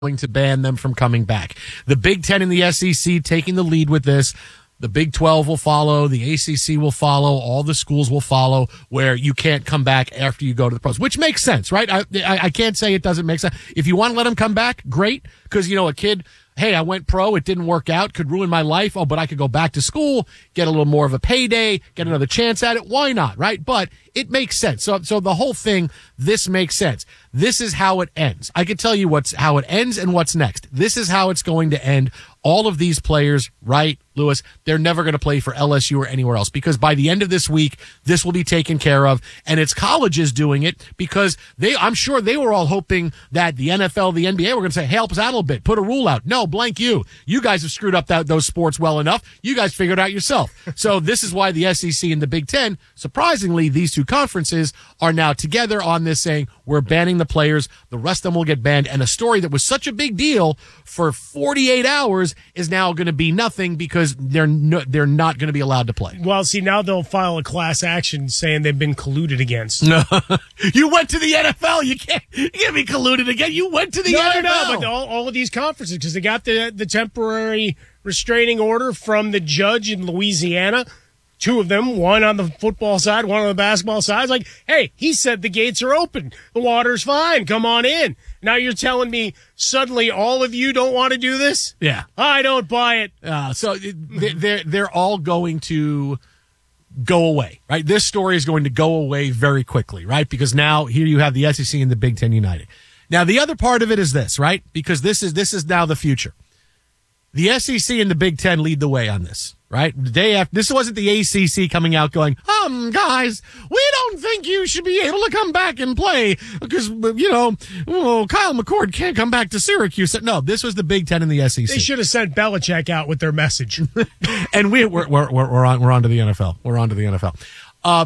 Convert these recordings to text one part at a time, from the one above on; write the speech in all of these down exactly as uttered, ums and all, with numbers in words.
going to ban them from coming back. The Big Ten and the S E C taking the lead with this. The Big twelve will follow. The A C C will follow. All the schools will follow where you can't come back after you go to the pros, which makes sense, right? I, I, I can't say it doesn't make sense. If you want to let them come back, great. Because, you know, a kid, hey, I went pro, it didn't work out, could ruin my life. Oh, but I could go back to school, get a little more of a payday, get another chance at it. Why not, right? But it makes sense. So, so the whole thing, this makes sense. This is how it ends. I can tell you what's how it ends and what's next. This is how it's going to end. All of these players, right, Lewis, they're never going to play for L S U or anywhere else because by the end of this week, this will be taken care of. And it's colleges doing it because they, I'm sure they were all hoping that the N F L, the N B A were going to say, hey, help us out a little bit, put a rule out. No, blank you. You guys have screwed up that, those sports well enough. You guys figured it out yourself. So this is why the S E C and the Big Ten, surprisingly, these two conferences are now together on this saying, we're banning the players. The rest of them will get banned. And a story that was such a big deal for forty-eight hours is now going to be nothing because they're no, they're not going to be allowed to play. Well, see, now they'll file a class action saying they've been colluded against. No, you went to the N F L. You can't, you can't be colluded again. You went to the no, N F L. No, no, but all, all of these conferences, because they got the, the temporary restraining order from the judge in Louisiana. Two of them, one on the football side, one on the basketball side. It's like, hey, he said the gates are open. The water's fine. Come on in. Now you're telling me suddenly all of you don't want to do this? Yeah. I don't buy it. Uh, so they're, they're all going to go away, right? This story is going to go away very quickly, right? Because now here you have the S E C and the Big Ten united. Now the other part of it is this, right? Because this is, this is now the future. The S E C and the Big Ten lead the way on this, right? The day after, this wasn't the A C C coming out going, um, guys, we don't think you should be able to come back and play because, you know, well, Kyle McCord can't come back to Syracuse. No, this was the Big Ten and the S E C. They should have sent Belichick out with their message. And we, we're, we're, we're on, we're on to the N F L. We're on to the N F L. Uh,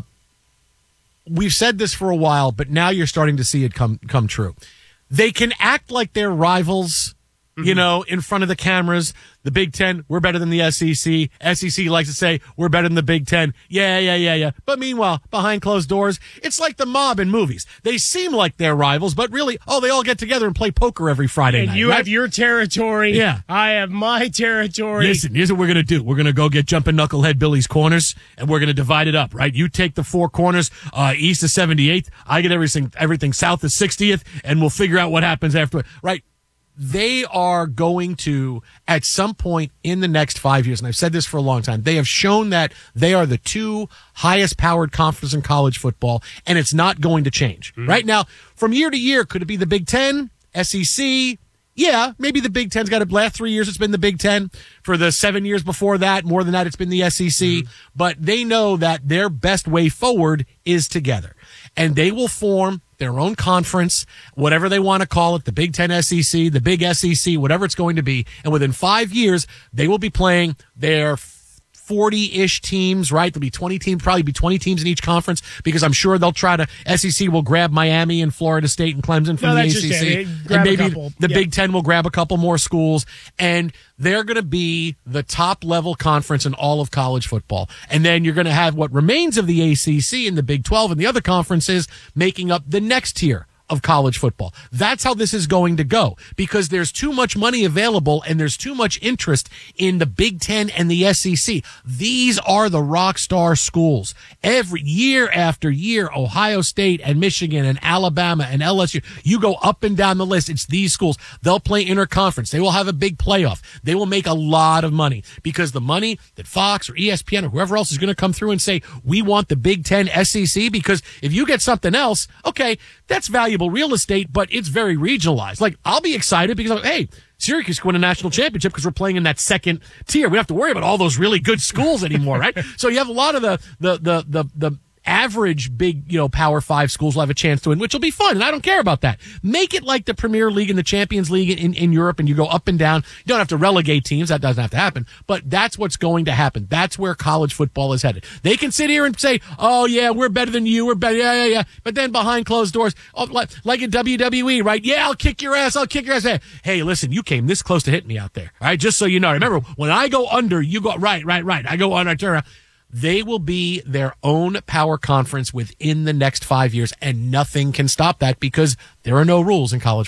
we've said this for a while, but now you're starting to see it come, come true. They can act like they're rivals. You know, in front of the cameras, the Big Ten, we're better than the S E C. S E C likes to say, we're better than the Big Ten. Yeah, yeah, yeah, yeah. But meanwhile, behind closed doors, it's like the mob in movies. They seem like they're rivals, but really, oh, they all get together and play poker every Friday and night. You right? have your territory. Yeah. I have my territory. Listen, here's what we're going to do. We're going to go get Jumpin' Knucklehead Billy's corners, and we're going to divide it up, right? You take the four corners, uh, east of seventy-eighth. I get everything, everything south of sixtieth, and we'll figure out what happens after it, right? They are going to, at some point in the next five years, and I've said this for a long time, they have shown that they are the two highest powered conferences in college football, and it's not going to change. Mm-hmm. Right now, from year to year, could it be the Big Ten, S E C? Yeah, maybe the Big Ten's got it. Last three years, it's been the Big Ten. For the seven years before that, more than that, it's been the S E C. Mm-hmm. But they know that their best way forward is together. And they will form their own conference, whatever they want to call it, the Big Ten S E C, the Big S E C, whatever it's going to be. And within five years, they will be playing their forty-ish teams, right? There'll be twenty teams, probably be twenty teams in each conference because I'm sure they'll try to, S E C will grab Miami and Florida State and Clemson from no, the that's A C C. Just, yeah, and maybe couple, the yeah. Big Ten will grab a couple more schools. And they're going to be the top level conference in all of college football. And then you're going to have what remains of the A C C and the Big twelve and the other conferences making up the next tier of college football. That's how this is going to go because there's too much money available and there's too much interest in the Big Ten and the S E C. These are the rock star schools. Every year after year, Ohio State and Michigan and Alabama and L S U, you go up and down the list. It's these schools. They'll play interconference. They will have a big playoff. They will make a lot of money because the money that Fox or E S P N or whoever else is going to come through and say, we want the Big Ten S E C because if you get something else, okay, that's valuable real estate, but it's very regionalized. Like, I'll be excited because, hey, Syracuse can win a national championship because we're playing in that second tier. We don't have to worry about all those really good schools anymore, right? So you have a lot of the, the, the, the, the, average big, you know, Power Five schools will have a chance to win, which will be fun, and I don't care about that. Make it like the Premier League and the Champions League in, in Europe, and you go up and down. You don't have to relegate teams. That doesn't have to happen, but that's what's going to happen. That's where college football is headed. They can sit here and say, oh, yeah, we're better than you. We're better. Yeah, yeah, yeah. But then behind closed doors, oh, like, like in W W E, right? Yeah, I'll kick your ass. I'll kick your ass. Hey, hey, listen, you came this close to hitting me out there. All right, just so you know. Remember, when I go under, you go right, right, right. I go under, I turn around. They will be their own power conference within the next five years, and nothing can stop that because there are no rules in college football.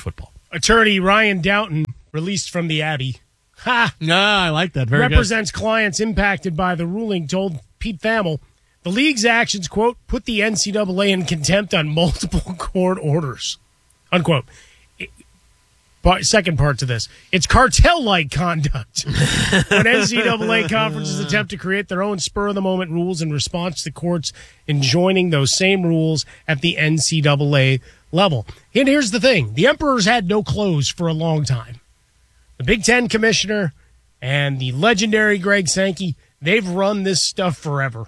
Attorney Ryan Doughton, released from the Abbey. Ha! No, I like that. Very represents clients impacted by the ruling, told Pete Thamel. The league's actions, quote, put the N C double A in contempt on multiple court orders, unquote. It, part, second part to this. It's cartel-like conduct when N C double A conferences attempt to create their own spur-of-the-moment rules in response to courts enjoining those same rules at the N C double A level. And here's the thing. The Emperor's had no clothes for a long time. The Big Ten commissioner and the legendary Greg Sankey, they've run this stuff forever.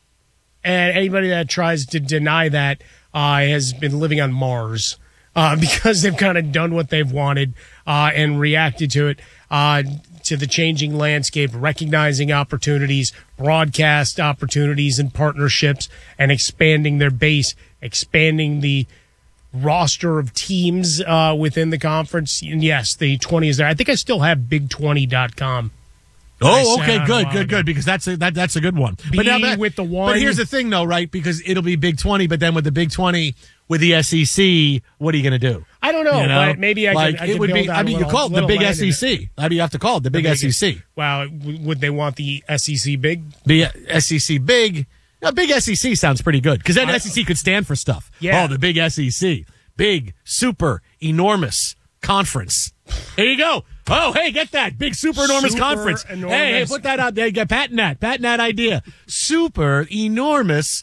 And anybody that tries to deny that uh, has been living on Mars uh, because they've kind of done what they've wanted uh, and reacted to it, uh, to the changing landscape, recognizing opportunities, broadcast opportunities and partnerships, and expanding their base, expanding the roster of teams uh, within the conference. And yes, the twenty is there. I think I still have big twenty dot com. Oh, okay, good, good, good, because that's a, that, that's a good one. B but now that, with the one. But here's the thing, though, right? Because it'll be Big twenty, but then with the Big twenty with the S E C, what are you going to do? I don't know, you know? but maybe I like, can. I it can would be. build I mean, little, you call it the Big land S E C. How do you have to call it? The Big, big S E C. Wow, would they want the S E C big? The S E C big. No, Big S E C sounds pretty good because then I, S E C could stand for stuff. Yeah. Oh, the Big S E C, big, super, enormous conference. There you go. Oh, hey, get that. Big, super, enormous Super conference. enormous. Hey, hey, put that out there. Get patent that. Patent that idea. Super, enormous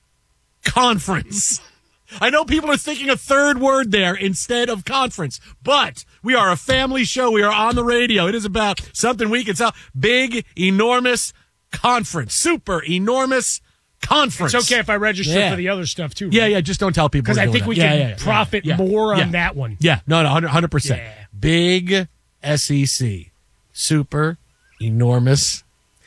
conference. I know people are thinking a third word there instead of conference, but we are a family show. We are on the radio. It is about something we can tell. Big, enormous conference. Super, enormous conference. It's okay if I register Yeah. for the other stuff, too. Yeah, yeah, just don't tell people. Because I think that. we yeah, can yeah, yeah, profit yeah, more yeah. on that one. Yeah, no, no, one hundred percent. Yeah. Big S E C. Super, enormous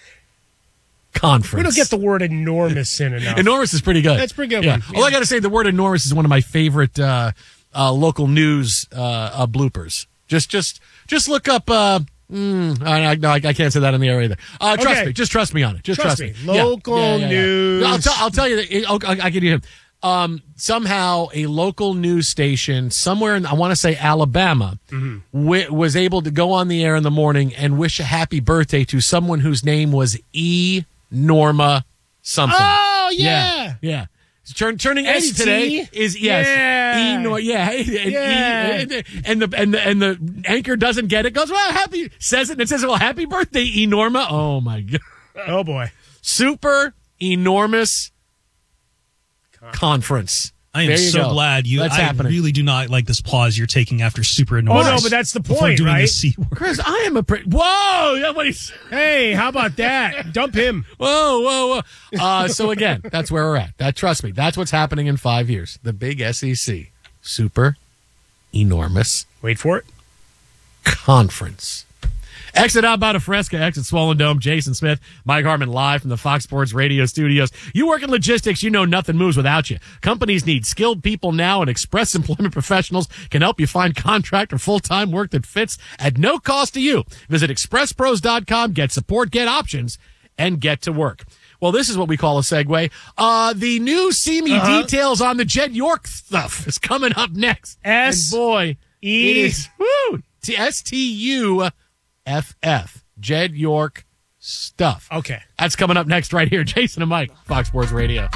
conference. We don't get the word enormous in enough. Enormous is pretty good. That's pretty good Yeah. one. Although I got to say, the word enormous is one of my favorite uh, uh, local news uh, uh, bloopers. Just, just, just look up. Uh, mm, I, no, I, I can't say that on the air either. Uh, trust Okay. me. Just trust me on it. Just trust, Trust me. me. Local Yeah, yeah, yeah, yeah. news. I'll, t- I'll tell you that. It, I'll, I'll, I'll give you him. Um, somehow a local news station somewhere in, I want to say Alabama, Mm-hmm. wi- was able to go on the air in the morning and wish a happy birthday to someone whose name was E. Norma something. Oh, yeah. Yeah. Turn, turning eighty S T? today is yes, Yeah. E Nor, yeah, and, Yeah. E, and, and the and the and the anchor doesn't get it. Goes, well, happy says it and it says, well, happy birthday, E Norma. Oh my god, Oh, boy. super enormous conference. I am There you so go. glad you. That's I happening. really do not like this pause you're taking after super Oh, enormous. no, but that's the before point, doing right? the C word. Chris, I am a pretty. Whoa, yeah, what he's. Hey, how about that? Dump him. Whoa, whoa, whoa. Uh, so again, that's where we're at. That trust me, that's what's happening in five years. The big S E C, super enormous Wait for it. conference. Exit out by the Fresca, exit Swollen Dome. Jason Smith, Mike Harmon live from the Fox Sports Radio studios. You work in logistics, you know nothing moves without you. Companies need skilled people now, and Express Employment Professionals can help you find contract or full-time work that fits at no cost to you. Visit express pros dot com, get support, get options, and get to work. Well, this is what we call a segue. Uh, the new See Me Uh-huh. details on the Jed York stuff is coming up next. S And boy, E- it is woo, T S T U F F. Jed York stuff. Okay. That's coming up next right here. Jason and Mike, Fox Sports Radio.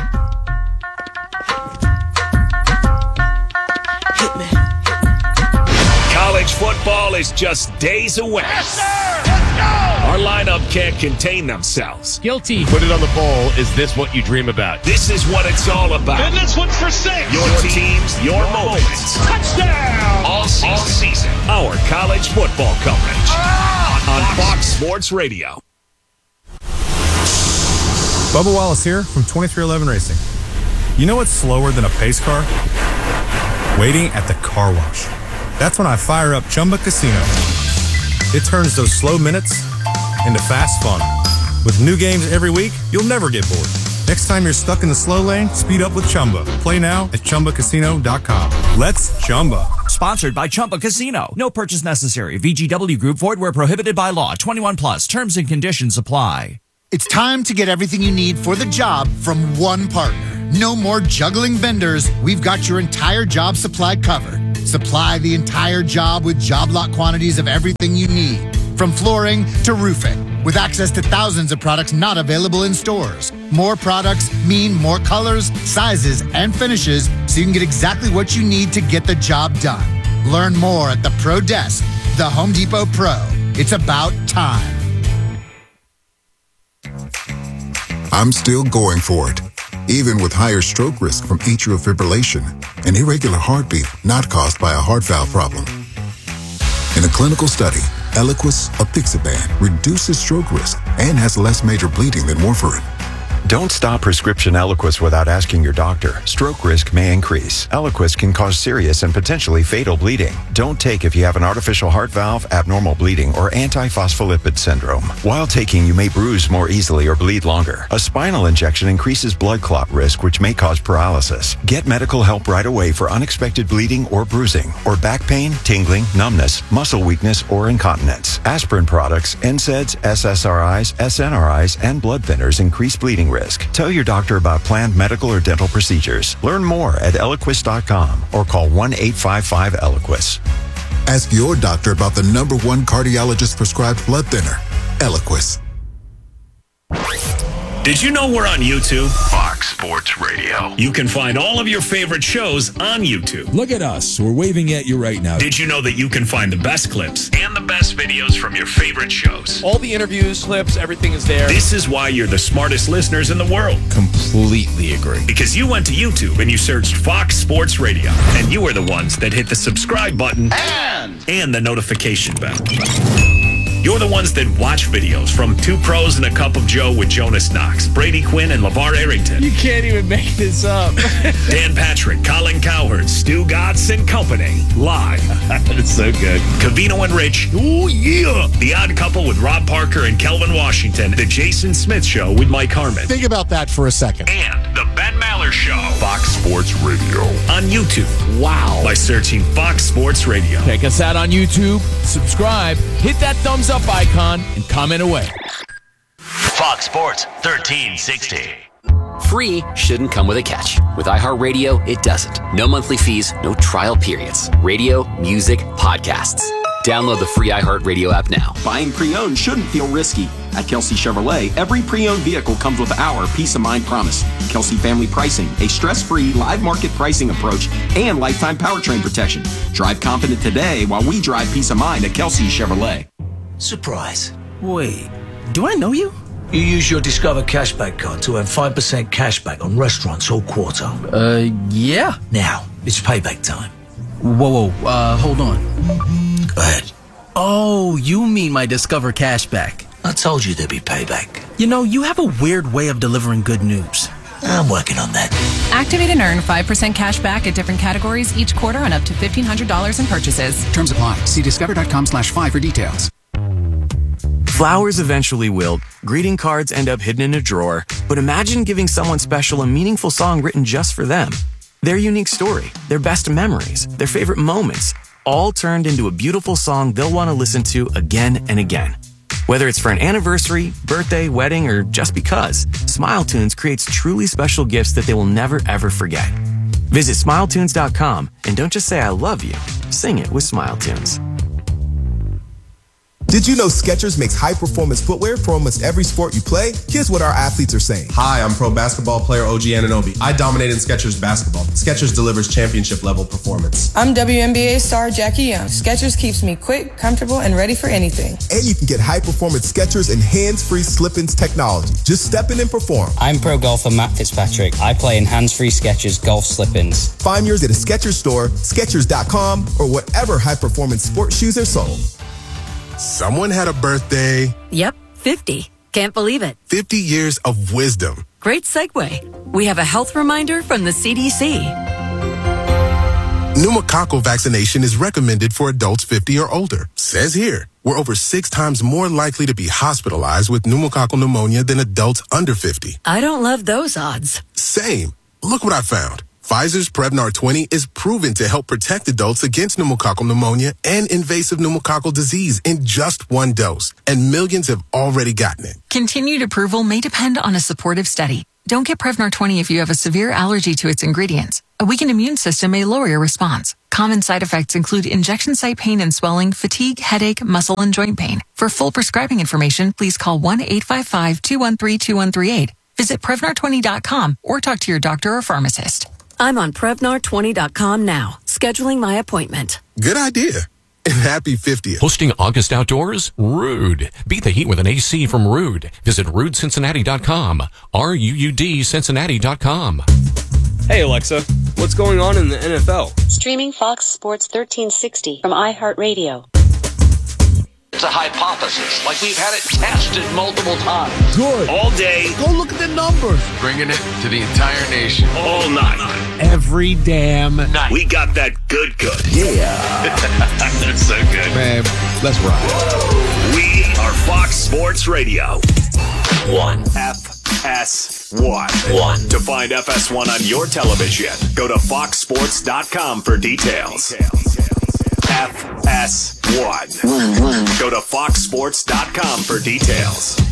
College football is just days away. Yes, sir! Let's go! Our lineup can't contain themselves. Guilty. Put it on the bowl. Is this what you dream about? This is what it's all about. And this one's for six. Your teams, your moments. Touchdown. All season. All season. Our college football coverage. On Fox Sports Radio. Bubba Wallace here from twenty-three eleven Racing. You know what's slower than a pace car? Waiting at the car wash. That's when I fire up Chumba Casino. It turns those slow minutes into fast fun. With new games every week, you'll never get bored. Next time you're stuck in the slow lane, speed up with Chumba. Play now at chumba casino dot com. Let's Chumba. Sponsored by Chumba Casino. No purchase necessary. V G W Group. Void where prohibited by law. twenty-one plus. Terms and conditions apply. It's time to get everything you need for the job from one partner. No more juggling vendors. We've got your entire job supply covered. Supply the entire job with job lot quantities of everything you need, from flooring to roofing, with access to thousands of products not available in stores. More products mean more colors, sizes, and finishes, so you can get exactly what you need to get the job done. Learn more at the Pro Desk, the Home Depot Pro. It's about time. I'm still going for it, even with higher stroke risk from atrial fibrillation, an irregular heartbeat not caused by a heart valve problem. In a clinical study, Eliquis apixaban reduces stroke risk and has less major bleeding than warfarin. Don't stop prescription Eliquis without asking your doctor. Stroke risk may increase. Eliquis can cause serious and potentially fatal bleeding. Don't take if you have an artificial heart valve, abnormal bleeding, or antiphospholipid syndrome. While taking, you may bruise more easily or bleed longer. A spinal injection increases blood clot risk, which may cause paralysis. Get medical help right away for unexpected bleeding or bruising, or back pain, tingling, numbness, muscle weakness, or incontinence. Aspirin products, N SAIDs, S S R Is, S N R Is, and blood thinners increase bleeding risk. Tell your doctor about planned medical or dental procedures. Learn more at Eliquis dot com or call one eight five five Eliquis. Ask your doctor about the number one cardiologist prescribed blood thinner, Eliquis. Did you know we're on YouTube? Fox Sports Radio. You can find all of your favorite shows on YouTube. Look at us. We're waving at you right now. Did you know that you can find the best clips and the best videos from your favorite shows? All the interviews, clips, everything is there. This is why you're the smartest listeners in the world. Completely agree. Because you went to YouTube and you searched Fox Sports Radio. And you are the ones that hit the subscribe button And, and the notification bell. You're the ones that watch videos from Two Pros and a Cup of Joe with Jonas Knox, Brady Quinn, and LeVar Arrington. you can't even make this up. Dan Patrick, Colin Cowherd, Stu Gatz and Company. Live. It's so good. Cavino and Rich. Oh, yeah. The Odd Couple with Rob Parker and Kelvin Washington. The Jason Smith Show with Mike Harmon. Think about that for a second. And The Ben Maller Show. Fox Sports Radio. On YouTube. Wow. By searching Fox Sports Radio. Check us out on YouTube. Subscribe. Hit that thumbs up icon and comment away. Fox Sports thirteen sixty. Free shouldn't come with a catch. With iHeartRadio, it doesn't. No monthly fees, no trial periods. Radio, music, podcasts. Download the free iHeartRadio app now. Buying pre-owned shouldn't feel risky. At Kelsey Chevrolet, every pre-owned vehicle comes with our peace of mind promise. Kelsey Family Pricing, a stress-free live market pricing approach, and lifetime powertrain protection. Drive confident today while we drive peace of mind at Kelsey Chevrolet. Surprise. Wait, do I know you? You use your Discover Cashback card to earn five percent cashback on restaurants all quarter. Uh, yeah. Now, it's payback time. Whoa, whoa, uh, hold on. Go ahead. Oh, you mean my Discover Cashback. I told you there'd be payback. You know, you have a weird way of delivering good news. I'm working on that. Activate and earn five percent cash back at different categories each quarter on up to fifteen hundred dollars in purchases. Terms apply. See discover.com slash five for details. Flowers eventually wilt, greeting cards end up hidden in a drawer, but imagine giving someone special a meaningful song written just for them. Their unique story, their best memories, their favorite moments, all turned into a beautiful song they'll want to listen to again and again. Whether it's for an anniversary, birthday, wedding, or just because, SmileTunes creates truly special gifts that they will never ever forget. Visit smile tunes dot com and don't just say I love you, sing it with SmileTunes. Did you know Skechers makes high-performance footwear for almost every sport you play? Here's what our athletes are saying. Hi, I'm pro basketball player O G Anunoby. I dominate in Skechers basketball. Skechers delivers championship-level performance. I'm W N B A star Jackie Young. Skechers keeps me quick, comfortable, and ready for anything. And you can get high-performance Skechers and hands-free slip-ins technology. Just step in and perform. I'm pro golfer Matt Fitzpatrick. I play in hands-free Skechers golf slip-ins. Find yours at a Skechers store, Skechers dot com, or whatever high-performance sports shoes are sold. Someone had a birthday. Yep, fifty. Can't believe it. fifty years of wisdom. Great segue. We have a health reminder from the C D C. Pneumococcal vaccination is recommended for adults fifty or older. Says here, we're over six times more likely to be hospitalized with pneumococcal pneumonia than adults under fifty. I don't love those odds. Same. Look what I found. Pfizer's Prevnar twenty is proven to help protect adults against pneumococcal pneumonia and invasive pneumococcal disease in just one dose, and millions have already gotten it. Continued approval may depend on a supportive study. Don't get Prevnar twenty if you have a severe allergy to its ingredients. A weakened immune system may lower your response. Common side effects include injection site pain and swelling, fatigue, headache, muscle, and joint pain. For full prescribing information, please call one eight five five, two one three, two one three eight. Visit Prevnar twenty dot com or talk to your doctor or pharmacist. I'm on Prevnar twenty dot com now, scheduling my appointment. Good idea. And happy fiftieth. Hosting August Outdoors? Ruud. Beat the heat with an A C from Ruud. Visit Ruud Cincinnati dot com. R U U D Cincinnati dot com. Hey Alexa, what's going on in the N F L? Streaming Fox Sports thirteen sixty from iHeartRadio. It's a hypothesis, like we've had it tested multiple times. Good. All day. Go look at the numbers. Bringing it to the entire nation. All night. Every damn night. We got that good good. Yeah. That's so good. Man, let's ride. We are Fox Sports Radio. One. F S one. One. To find F S one on your television, go to fox sports dot com for details. F S one. One, one. Go to fox sports dot com for details.